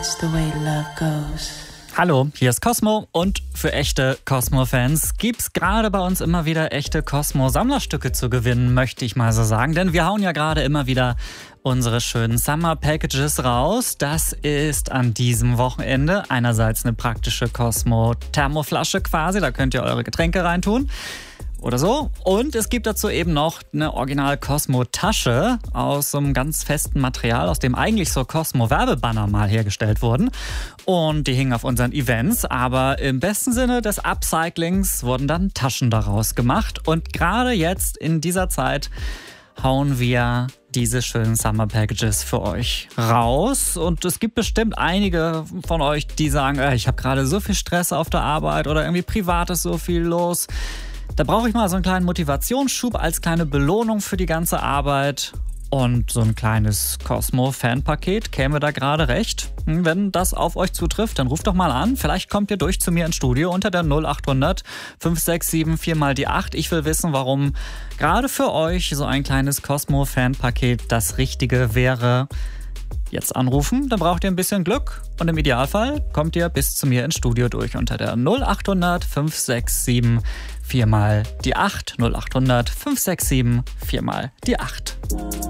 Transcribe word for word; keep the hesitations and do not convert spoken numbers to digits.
It's the way love goes. Hallo, hier ist Cosmo und für echte Cosmo-Fans gibt's gerade bei uns immer wieder echte Cosmo-Sammlerstücke zu gewinnen, möchte ich mal so sagen. Denn wir hauen ja gerade immer wieder unsere schönen Summer Packages raus. Das ist an diesem Wochenende einerseits eine praktische Cosmo-Thermoflasche quasi, da könnt ihr eure Getränke reintun. Oder so. Und es gibt dazu eben noch eine Original-Cosmo-Tasche aus so einem ganz festen Material, aus dem eigentlich so Cosmo-Werbebanner mal hergestellt wurden. Und die hingen auf unseren Events, aber im besten Sinne des Upcyclings wurden dann Taschen daraus gemacht. Und gerade jetzt in dieser Zeit hauen wir diese schönen Summer Packages für euch raus. Und es gibt bestimmt einige von euch, die sagen, äh, ich habe gerade so viel Stress auf der Arbeit oder irgendwie privat ist so viel los. Da brauche ich mal so einen kleinen Motivationsschub als kleine Belohnung für die ganze Arbeit. Und so ein kleines Cosmo-Fan-Paket käme da gerade recht. Wenn das auf euch zutrifft, dann ruft doch mal an. Vielleicht kommt ihr durch zu mir ins Studio unter der null acht hundert fünf sechs sieben vier mal die acht. Ich will wissen, warum gerade für euch so ein kleines Cosmo-Fan-Paket das Richtige wäre. Jetzt anrufen, dann braucht ihr ein bisschen Glück und im Idealfall kommt ihr bis zu mir ins Studio durch unter der null acht hundert fünf sechs sieben vier mal die acht. null acht hundert fünf sechs sieben vier mal die acht.